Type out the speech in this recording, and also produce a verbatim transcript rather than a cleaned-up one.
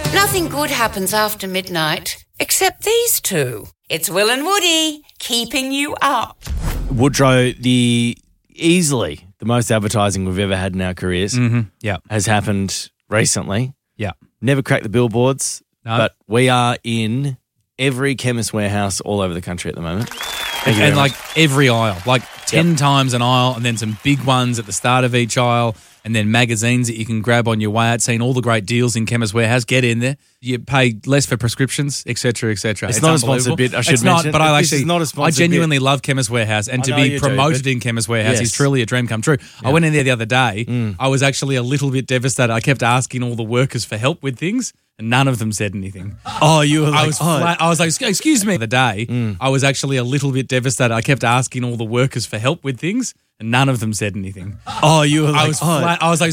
Nothing good happens after midnight, except these two. It's Will and Woody, keeping you up. Woodrow, the easily the most advertising we've ever had in our careers Mm-hmm. Yeah. has happened recently. Yeah. Never cracked the billboards, No. but we are in every Chemist Warehouse all over the country at the moment. Thank you And very like much. every aisle, like ten Yep. times an aisle, and then some big ones at the start of each aisle, and then magazines that you can grab on your way out, seeing all the great deals in Chemist Warehouse. Get in there. You pay less for prescriptions, et cetera, et cetera. It's not a sponsored unbelievable. bit, I should it's not, mention. but I This actually, is not a I sponsored genuinely bit. love Chemist Warehouse, and I to know be you do, promoted but- in Chemist Warehouse Yes. is truly a dream come true. I went in there the other day. Mm. I was actually a little bit devastated. I kept asking all the workers for help with things, and none of them said anything. Oh, you were like, I was oh. flat, I was like, excuse me. The day, Mm. I was actually a little bit devastated. I kept asking all the workers for help with things, and none of them said anything. Oh, you were like, I was oh. flat, I was like,